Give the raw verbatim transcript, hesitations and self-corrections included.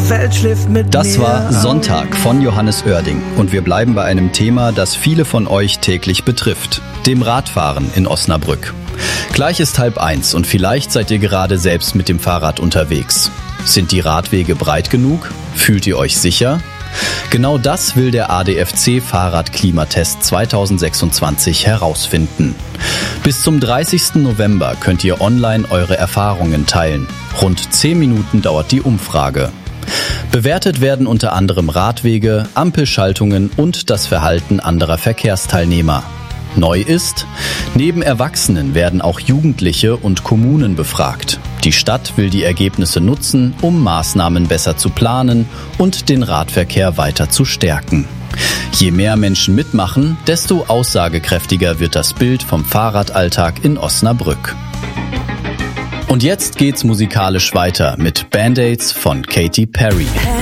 Welt schläft mit Das mir. war Sonntag von Johannes Oerding und wir bleiben bei einem Thema, das viele von euch täglich betrifft, dem Radfahren in Osnabrück. Gleich ist halb eins und vielleicht seid ihr gerade selbst mit dem Fahrrad unterwegs. Sind die Radwege breit genug? Fühlt ihr euch sicher? Genau das will der A D F C Fahrradklimatest zweitausendsechsundzwanzig herausfinden. Bis zum dreißigsten November könnt ihr online eure Erfahrungen teilen. Rund zehn Minuten dauert die Umfrage. Bewertet werden unter anderem Radwege, Ampelschaltungen und das Verhalten anderer Verkehrsteilnehmer. Neu ist, neben Erwachsenen werden auch Jugendliche und Kommunen befragt. Die Stadt will die Ergebnisse nutzen, um Maßnahmen besser zu planen und den Radverkehr weiter zu stärken. Je mehr Menschen mitmachen, desto aussagekräftiger wird das Bild vom Fahrradalltag in Osnabrück. Und jetzt geht's musikalisch weiter mit Band-Aids von Katy Perry.